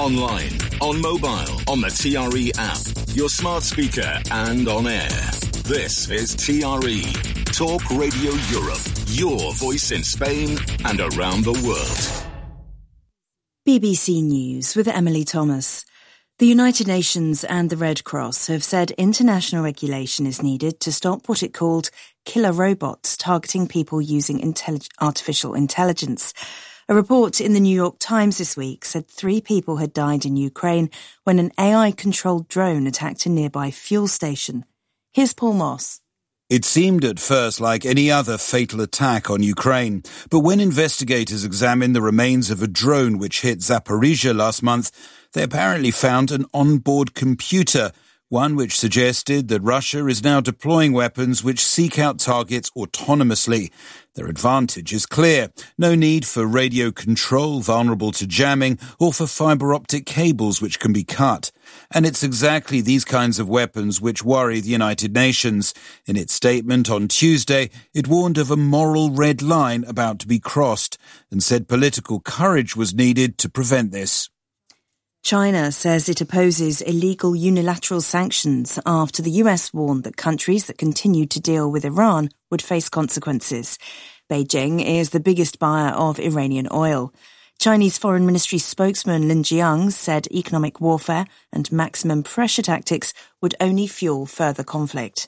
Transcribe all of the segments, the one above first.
online, on mobile, on the TRE app, your smart speaker and on air. This is TRE, Talk Radio Europe, your voice in Spain and around the world. BBC News with Emily Thomas. The United Nations and the Red Cross have said international regulation is needed to stop what it called killer robots targeting people using artificial intelligence. A report in the New York Times this week said 3 people had died in Ukraine when an AI-controlled drone attacked a nearby fuel station. Here's Paul Moss. It seemed at first like any other fatal attack on Ukraine, but when investigators examined the remains of a drone which hit Zaporizhzhia last month, they apparently found an onboard computer, one which suggested that Russia is now deploying weapons which seek out targets autonomously. Their advantage is clear. No need for radio control vulnerable to jamming or for fibre optic cables which can be cut. And it's exactly these kinds of weapons which worry the United Nations. In its statement on Tuesday, it warned of a moral red line about to be crossed and said political courage was needed to prevent this. China says it opposes illegal unilateral sanctions after the US warned that countries that continued to deal with Iran would face consequences. Beijing is the biggest buyer of Iranian oil. Chinese Foreign Ministry spokesman Lin Jiang said economic warfare and maximum pressure tactics would only fuel further conflict.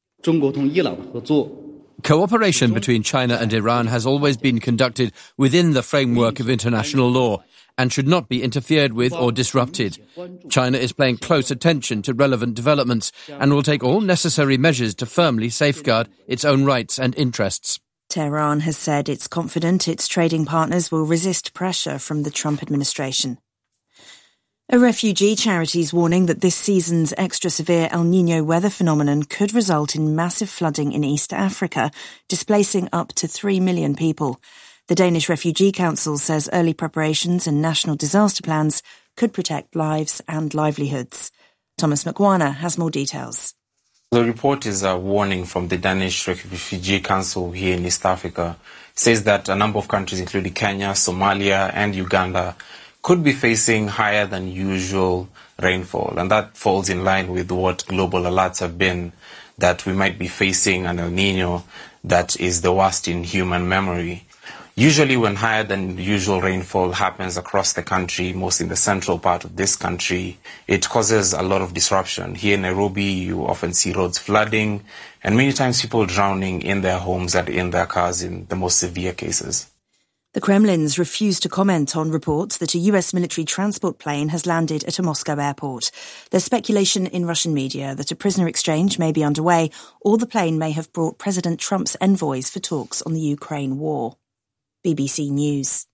Cooperation between China and Iran has always been conducted within the framework of international law and should not be interfered with or disrupted. China is paying close attention to relevant developments and will take all necessary measures to firmly safeguard its own rights and interests. Tehran has said it's confident its trading partners will resist pressure from the Trump administration. A refugee charity is warning that this season's extra-severe El Niño weather phenomenon could result in massive flooding in East Africa, displacing up to 3 million people. The Danish Refugee Council says early preparations and national disaster plans could protect lives and livelihoods. Thomas McWarner has more details. The report is a warning from the Danish Refugee Council here in East Africa. It says that a number of countries, including Kenya, Somalia and Uganda, could be facing higher than usual rainfall. And that falls in line with what global alerts have been, that we might be facing an El Niño that is the worst in human memory. Usually when higher than usual rainfall happens across the country, most in the central part of this country, it causes a lot of disruption. Here in Nairobi, you often see roads flooding and many times people drowning in their homes and in their cars in the most severe cases. The Kremlin's refused to comment on reports that a US military transport plane has landed at a Moscow airport. There's speculation in Russian media that a prisoner exchange may be underway or the plane may have brought President Trump's envoys for talks on the Ukraine war. BBC News.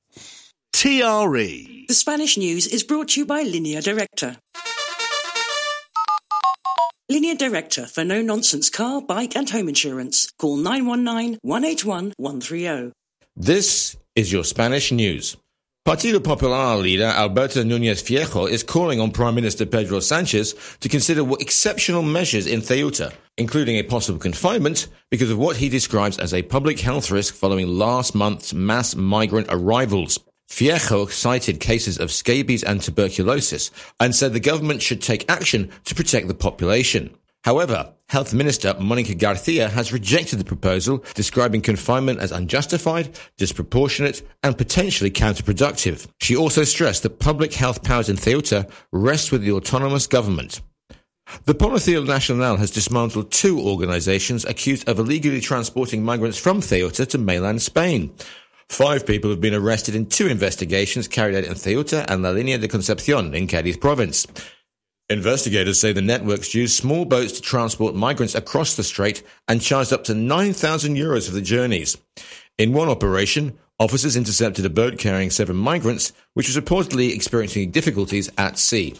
TRE. The Spanish news is brought to you by Línea Directa. Línea Directa for no-nonsense car, bike and home insurance. Call 919-181-130. This is your Spanish news. Partido Popular leader Alberto Núñez Feijóo is calling on Prime Minister Pedro Sánchez to consider exceptional measures in Ceuta, including a possible confinement because of what he describes as a public health risk following last month's mass migrant arrivals. Feijóo cited cases of scabies and tuberculosis and said the government should take action to protect the population. However, Health Minister Mónica García has rejected the proposal, describing confinement as unjustified, disproportionate and potentially counterproductive. She also stressed that public health powers in Ceuta rest with the autonomous government. The Policía Nacional has dismantled 2 organizations accused of illegally transporting migrants from Ceuta to mainland Spain. 5 people have been arrested in 2 investigations carried out in Ceuta and La Línea de Concepción in Cádiz province. Investigators say the networks used small boats to transport migrants across the strait and charged up to €9,000 for the journeys. In one operation, officers intercepted a boat carrying 7 migrants, which was reportedly experiencing difficulties at sea.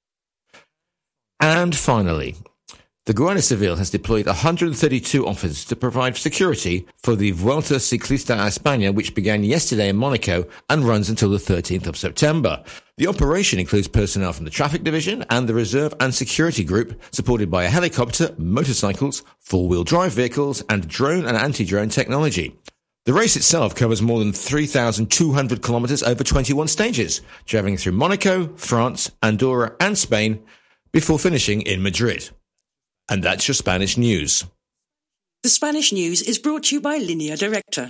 And finally, the Guardia Civil has deployed 132 officers to provide security for the Vuelta Ciclista a España, which began yesterday in Monaco and runs until the 13th of September. The operation includes personnel from the Traffic Division and the Reserve and Security Group, supported by a helicopter, motorcycles, 4-wheel drive vehicles, and drone and anti-drone technology. The race itself covers more than 3,200 kilometres over 21 stages, travelling through Monaco, France, Andorra and Spain, before finishing in Madrid. And that's your Spanish news. The Spanish news is brought to you by Línea Directa.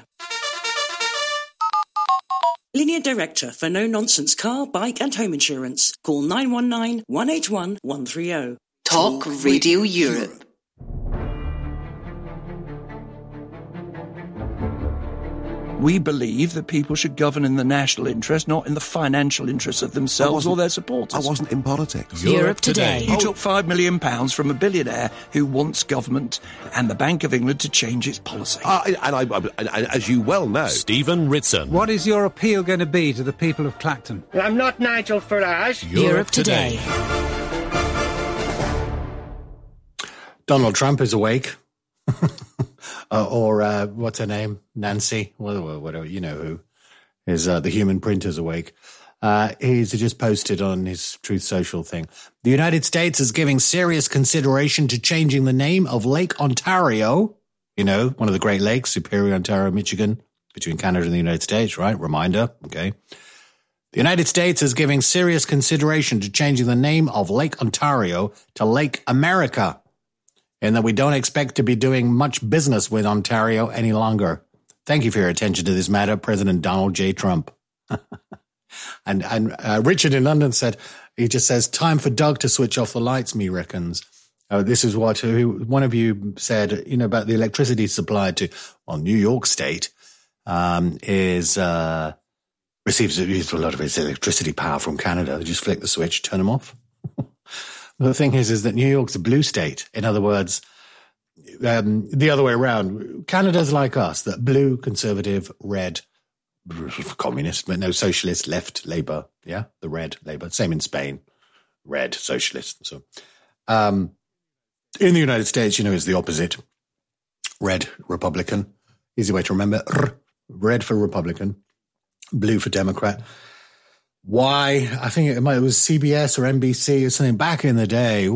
Línea Directa for no-nonsense car, bike and home insurance. Call 919-181-130. Talk Radio Europe. We believe that people should govern in the national interest, not in the financial interests of themselves or their supporters. I wasn't in politics. Europe Today. You took £5 million from a billionaire who wants government and the Bank of England to change its policy. And as you well know... Stephen Ritson. What is your appeal going to be to the people of Clacton? I'm not Nigel Farage. Europe Today. Donald Trump is awake. Or what's her name? Nancy, whatever, you know who is the human printer's awake. He's just posted on his Truth Social thing. The United States is giving serious consideration to changing the name of Lake Ontario. You know, one of the Great Lakes, Superior, Ontario, Michigan, between Canada and the United States, right? Reminder, okay. The United States is giving serious consideration to changing the name of Lake Ontario to Lake America, and that we don't expect to be doing much business with Ontario any longer. Thank you for your attention to this matter, President Donald J. Trump. and Richard in London said, he just says, time for Doug to switch off the lights, me reckons. This is what one of you said, you know, about the electricity supplied to, well, New York State receives a lot of its electricity power from Canada. They just flick the switch, turn them off. The thing is that New York's a blue state. In other words, the other way around. Canada's like us, that blue, conservative, red, communist, but no socialist, left, Labour. Yeah, the red, Labour. Same in Spain, red, socialist. So, in the United States, you know, it's the opposite. Red, Republican. Easy way to remember. Red for Republican, blue for Democrat. Why? I think it was CBS or NBC or something back in the day.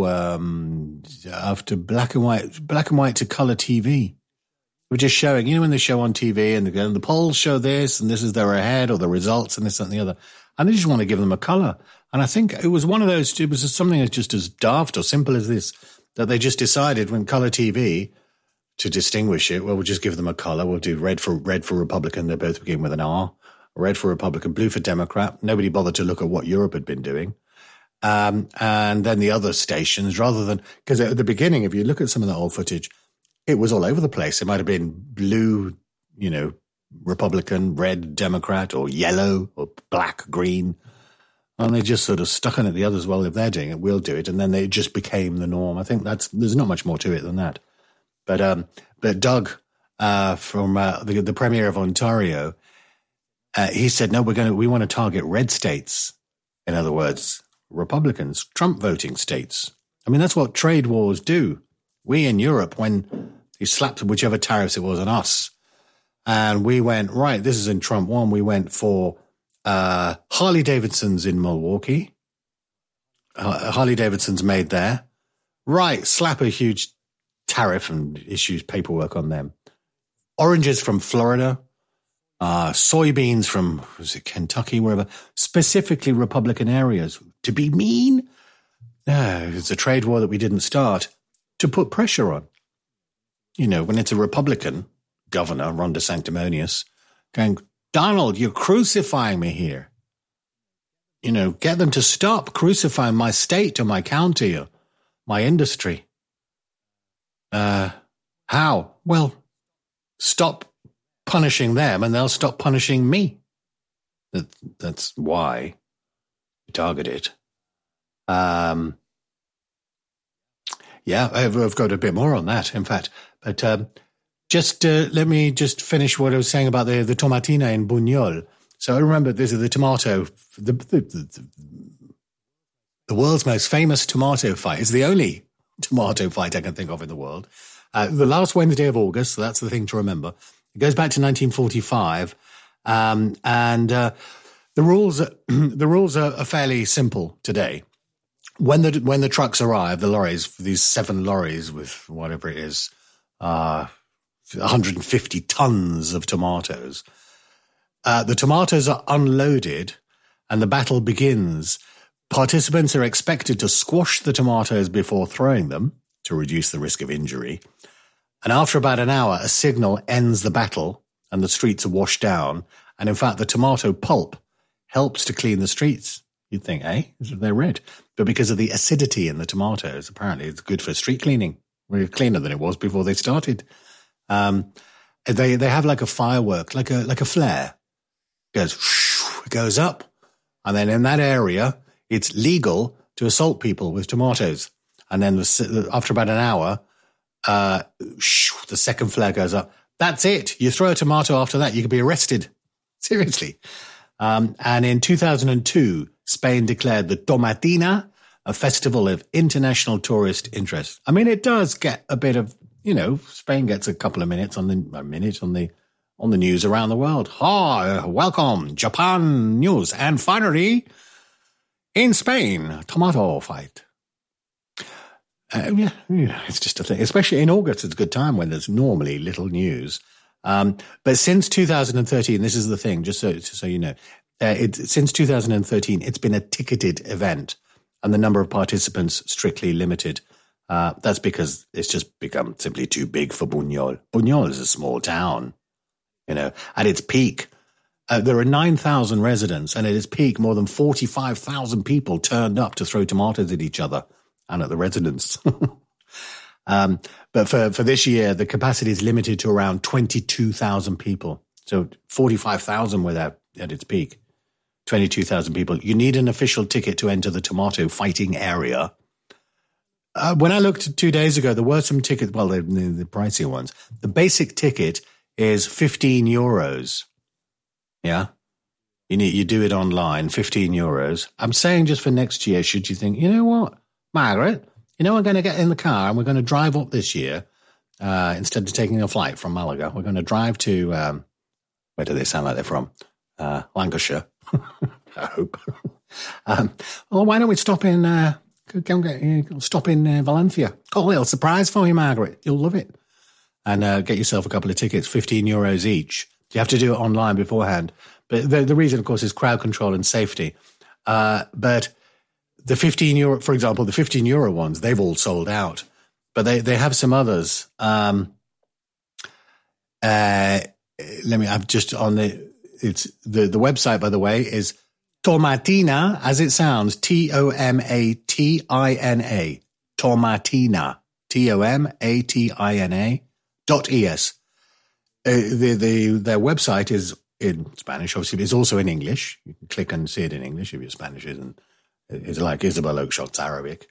After black and white to color TV. We're just showing, you know, when they show on TV and the polls show this and this is their ahead or the results and this and the other. And they just want to give them a color. And I think it was one of those, it was something that's just as daft or simple as this, that they just decided when color TV to distinguish it, well, we'll just give them a color. We'll do red for Republican. They both begin with an R. Red for Republican, blue for Democrat. Nobody bothered to look at what Europe had been doing. And then the other stations, rather than, because at the beginning, if you look at some of the old footage, it was all over the place. It might have been blue, you know, Republican, red, Democrat, or yellow, or black, green. And they just sort of stuck on it. The others, well, if they're doing it, we'll do it. And then they just became the norm. I think there's not much more to it than that. But Doug, from the Premier of Ontario, he said, no, we want to target red states. In other words, Republicans, Trump voting states. I mean, that's what trade wars do. We in Europe, when he slapped whichever tariffs it was on us, and we went, right, this is in Trump 1, we went for Harley Davidson's in Milwaukee. Harley Davidson's made there. Right, slap a huge tariff and issues paperwork on them. Oranges from Florida. Soybeans from, was it Kentucky, wherever, specifically Republican areas. To be mean? It's a trade war that we didn't start to put pressure on. You know, when it's a Republican governor, Ron DeSanctimonious, going, Donald, you're crucifying me here. You know, get them to stop crucifying my state or my county or my industry. How? Well, stop punishing them and they'll stop punishing me. That's why we target it. Yeah, I've got a bit more on that, in fact. But let me just finish what I was saying about the tomatina in Buñol. So I remember this is the tomato, the world's most famous tomato fight. It's the only tomato fight I can think of in the world. The last Wednesday of August, so that's the thing to remember. It goes back to 1945, and the rules are fairly simple today. When the trucks arrive, the lorries, these 7 lorries with whatever it is, 150 tons of tomatoes. The tomatoes are unloaded and the battle begins. Participants are expected to squash the tomatoes before throwing them to reduce the risk of injury. And after about an hour, a signal ends the battle and the streets are washed down. And in fact, the tomato pulp helps to clean the streets. You'd think, they're red. But because of the acidity in the tomatoes, apparently it's good for street cleaning. Really cleaner than it was before they started. They have like a firework, like a flare. It goes up. And then in that area, it's legal to assault people with tomatoes. And then after about an hour, the second flare goes up. That's it. You throw a tomato after that, you could be arrested. Seriously. And in 2002, Spain declared the Tomatina a festival of international tourist interest. I mean, it does get a bit of, Spain gets a couple of minutes on the news around the world. Hi, welcome, Japan news. And finally, in Spain, tomato fight. It's just a thing. Especially in August, it's a good time when there's normally little news. But since 2013, this is the thing, just so you know, since 2013, it's been a ticketed event and the number of participants strictly limited. That's because it's just become simply too big for Buñol. Buñol is a small town, at its peak. There are 9,000 residents, and at its peak, more than 45,000 people turned up to throw tomatoes at each other and at the residents. But for this year, the capacity is limited to around 22,000 people. So 45,000 were there at its peak. 22,000 people. You need an official ticket to enter the tomato fighting area. When I looked 2 days ago, there were some tickets, well, the pricier ones. The basic ticket is 15 euros. Yeah. You do it online, 15 euros. I'm saying just for next year, should you think, you know what, Margaret, we're going to get in the car and we're going to drive up this year instead of taking a flight from Malaga. We're going to drive to, where do they sound like they're from? Lancashire, I hope. Well, why don't we stop in Valencia? Got a little surprise for you, Margaret. You'll love it. And get yourself a couple of tickets, 15 euros each. You have to do it online beforehand. But the reason, of course, is crowd control and safety. But the 15 euro, for example, the 15 euro ones, they've all sold out. But they have some others. I've just on the website, by the way, is Tomatina, as it sounds, Tomatina, Tomatina, Tomatina.es. Their website is in Spanish, obviously, but it's also in English. You can click and see it in English if your Spanish isn't. It's like Isabel Oakeshott's Arabic.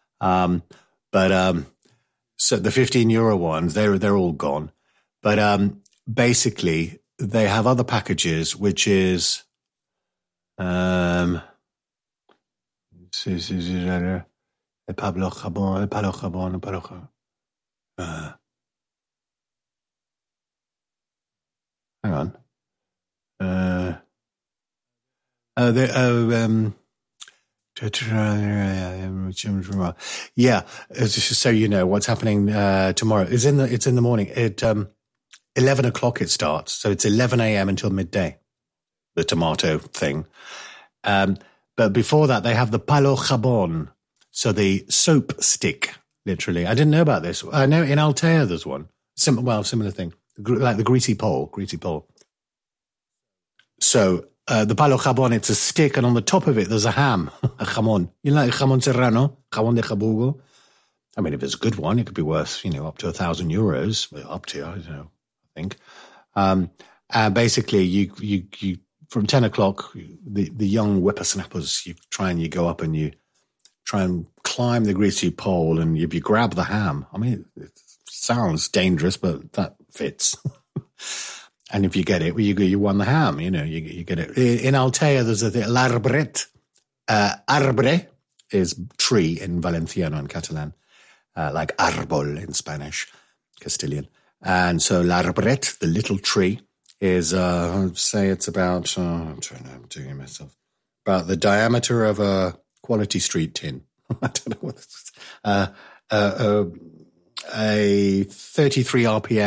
So the 15 euro ones, they're all gone. But basically, they have other packages, which is Pablo Jabón. Hang on. Yeah, just so you know what's happening tomorrow. It's in the morning. At 11 o'clock it starts, so it's 11 a.m. until midday. The tomato thing, but before that they have the Palo Jabón, so the soap stick. Literally, I didn't know about this. I know in Altea there's one. Similar thing, like the greasy pole. So the Palo Jabón, it's a stick, and on the top of it there's a ham, a jamón. You know, like jamón serrano, jamón de Jabugo. I mean, if it's a good one, it could be worth up to 1,000 euros. Up to, I don't know, I think. Basically, you from 10 o'clock, the young whippersnappers, you go up and you try and climb the greasy pole, and if you grab the ham, I mean, it sounds dangerous, but that fits. And if you get it, well, you won the ham, you get it. In Altea, there's l'arbret. Arbre is tree in Valenciano and Catalan, like arbol in Spanish, Castilian. And so l'arbret, the little tree, is, I'd say it's about, I'm doing it myself, about the diameter of a Quality Street tin. I don't know what this is. A 33 RPM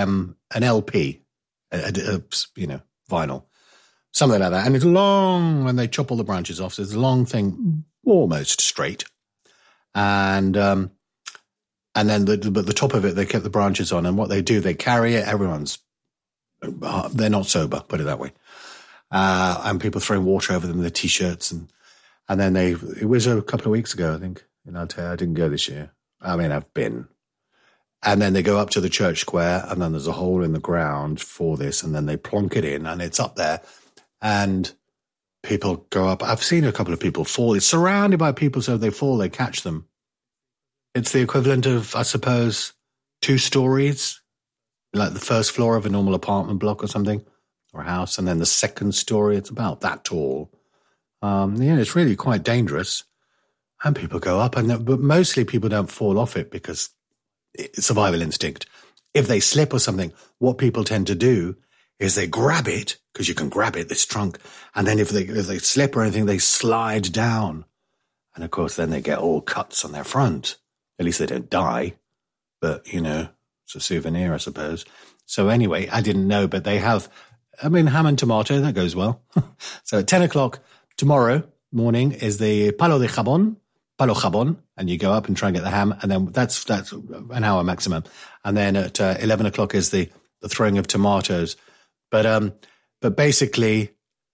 an LP, vinyl, something like that. And it's long, and they chop all the branches off. So it's a long thing, almost straight. And then the top of it, they kept the branches on. And what they do, they carry it. They're not sober, put it that way. And people throwing water over them with their T-shirts. And then it was a couple of weeks ago, I think. I didn't go this year. I mean, I've been. And then they go up to the church square, and then there's a hole in the ground for this, and then they plonk it in, and it's up there. And people go up. I've seen a couple of people fall. It's surrounded by people, so if they fall, they catch them. It's the equivalent of, I suppose, 2 stories, like the first floor of a normal apartment block or something, or a house, and then the second story, it's about that tall. It's really quite dangerous. And people go up, but mostly people don't fall off it because it's survival instinct. If they slip or something, what people tend to do is they grab it, because you can grab it, this trunk, and then if they slip or anything, they slide down. And of course, then they get all cuts on their front. At least they don't die, but, it's a souvenir, I suppose. So anyway, I didn't know, but they have, ham and tomato, that goes well. So at 10 o'clock tomorrow morning is the palo jabón, and you go up and try and get the ham, and then that's an hour maximum. And then at 11 o'clock is the throwing of tomatoes. But basically,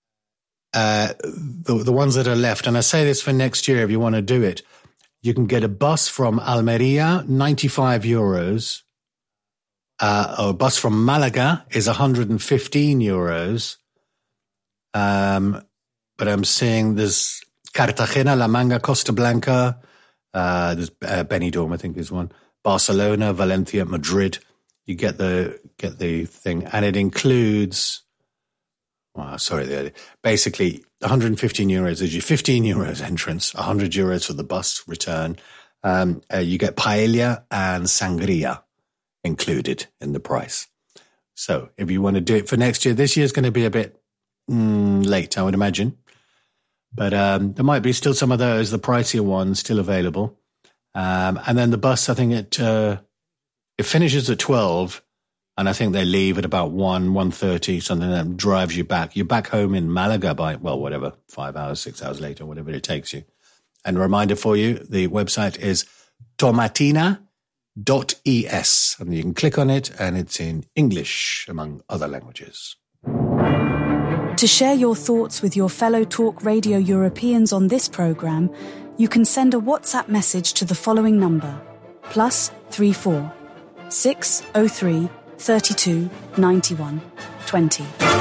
the ones that are left, and I say this for next year if you want to do it, you can get a bus from Almeria, 95 euros. A bus from Malaga is 115 euros. But I'm seeing there's Cartagena, La Manga, Costa Blanca, there's Benidorm, I think is one, Barcelona, Valencia, Madrid. You get the thing, and it includes, basically 115 euros is your 15 euros entrance, 100 euros for the bus return. You get paella and sangria included in the price. So if you want to do it for next year, this year's going to be a bit late, I would imagine. But there might be still some of those, the pricier ones, still available. And then the bus, I think it finishes at 12, and I think they leave at about 1:30, something that drives you back. You're back home in Malaga by, 5 hours, 6 hours later, whatever it takes you. And a reminder for you, the website is tomatina.es, and you can click on it, and it's in English, among other languages. To share your thoughts with your fellow Talk Radio Europeans on this programme, you can send a WhatsApp message to the following number, +34 603 32 91 20.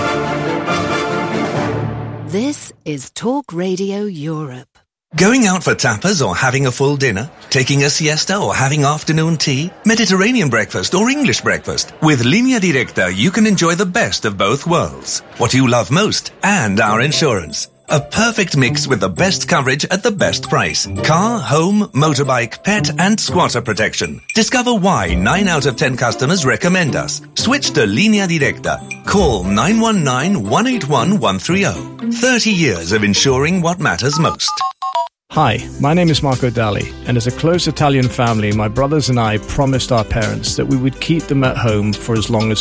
This is Talk Radio Europe. Going out for tapas or having a full dinner? Taking a siesta or having afternoon tea? Mediterranean breakfast or English breakfast? With Línea Directa, you can enjoy the best of both worlds. What you love most and our insurance. A perfect mix with the best coverage at the best price. Car, home, motorbike, pet and squatter protection. Discover why 9 out of 10 customers recommend us. Switch to Línea Directa. Call 919-181-130. 30 years of insuring what matters most. Hi, my name is Marco Dali, and as a close Italian family, my brothers and I promised our parents that we would keep them at home for as long as